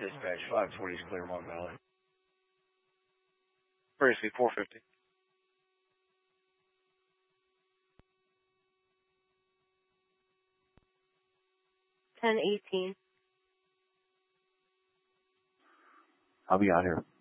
Dispatch 520 is Claremont Valley. Briefly 450. 1018. I'll be out here.